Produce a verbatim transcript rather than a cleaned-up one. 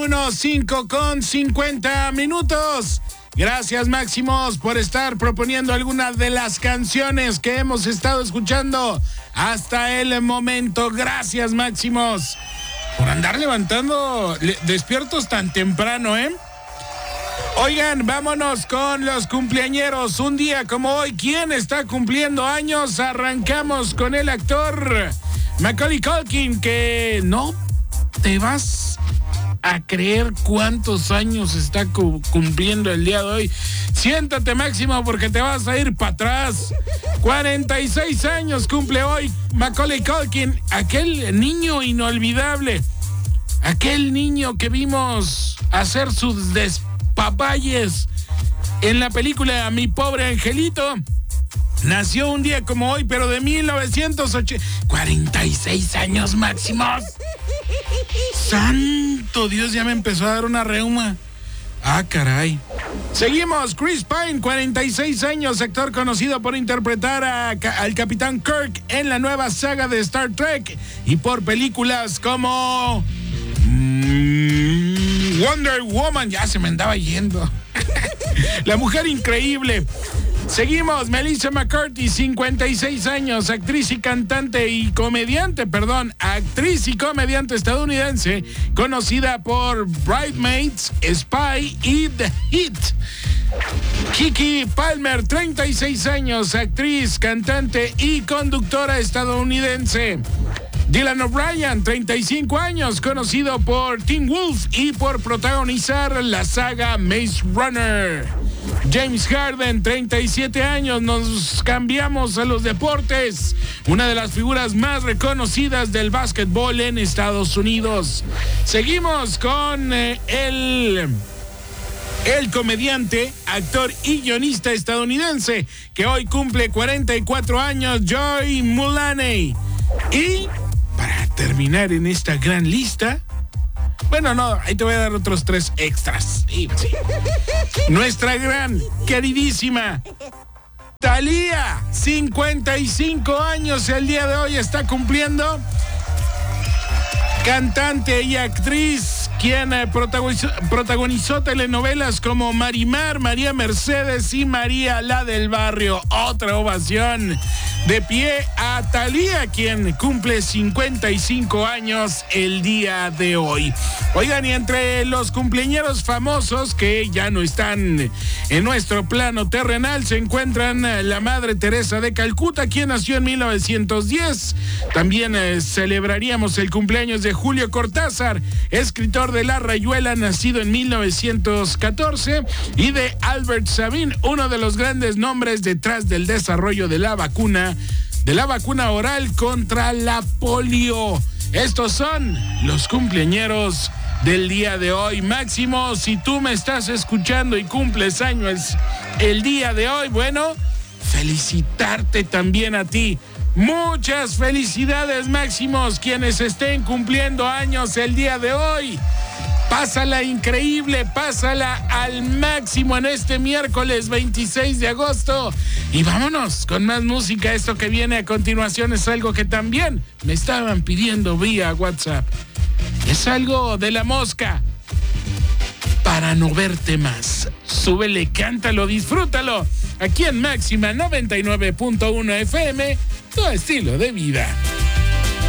uno cinco con cincuenta minutos. Gracias, Máximos, por estar proponiendo algunas de las canciones que hemos estado escuchando hasta el momento. Gracias, Máximos, por andar levantando le- despiertos tan temprano, ¿eh? Oigan, vámonos con los cumpleañeros. Un día como hoy, ¿quién está cumpliendo años? Arrancamos con el actor Macaulay Culkin, que no te vas a creer cuántos años está cu- cumpliendo el día de hoy. Siéntate, Máximo, porque te vas a ir para atrás. cuarenta y seis años cumple hoy Macaulay Culkin, aquel niño inolvidable, aquel niño que vimos hacer sus despapalles en la película Mi Pobre Angelito. Nació un día como hoy, pero de mil novecientos ochenta. cuarenta y seis años, Máximos. Santo Dios, ya me empezó a dar una reuma. Ah, caray. Seguimos. Chris Pine, cuarenta y seis años, actor conocido por interpretar a, al Capitán Kirk en la nueva saga de Star Trek y por películas como mm, Wonder Woman. Ya se me andaba yendo. La Mujer Increíble. Seguimos. Melissa McCarthy, cincuenta y seis años, actriz y cantante y comediante, perdón, actriz y comediante estadounidense, conocida por Bridesmaids, Spy y The Hit. Kiki Palmer, treinta y seis años, actriz, cantante y conductora estadounidense. Dylan O'Brien, treinta y cinco años, conocido por Teen Wolf y por protagonizar la saga Maze Runner. James Harden, treinta y siete años, nos cambiamos a los deportes. Una de las figuras más reconocidas del básquetbol en Estados Unidos. Seguimos con eh, el... El comediante, actor y guionista estadounidense que hoy cumple cuarenta y cuatro años, Joy Mulaney. Y para terminar en esta gran lista, bueno, no, ahí te voy a dar otros tres extras. Sí, sí. Nuestra gran, queridísima Thalía, cincuenta y cinco años el día de hoy está cumpliendo. Cantante y actriz, quien eh, protagonizó, protagonizó telenovelas como Marimar, María Mercedes y María la del Barrio. Otra ovación de pie a Thalía, quien cumple cincuenta y cinco años el día de hoy. Oigan, y entre los cumpleañeros famosos que ya no están en nuestro plano terrenal se encuentran eh, la Madre Teresa de Calcuta, quien nació en mil novecientos diez. También eh, celebraríamos el cumpleaños de Julio Cortázar, escritor de La Rayuela, nacido en mil novecientos catorce, y de Albert Sabin, uno de los grandes nombres detrás del desarrollo de la vacuna, de la vacuna oral contra la polio. Estos son los cumpleañeros del día de hoy. Máximo, si tú me estás escuchando y cumples años el día de hoy, bueno, felicitarte también a ti. Muchas felicidades, Máximos, quienes estén cumpliendo años el día de hoy. Pásala increíble, pásala al máximo en este miércoles veintiséis de agosto. Y vámonos con más música. Esto que viene a continuación es algo que también me estaban pidiendo vía WhatsApp. Es algo de La Mosca. Para no verte más. Súbele, cántalo, disfrútalo. Aquí en Máxima noventa y nueve punto uno F M, tu estilo de vida.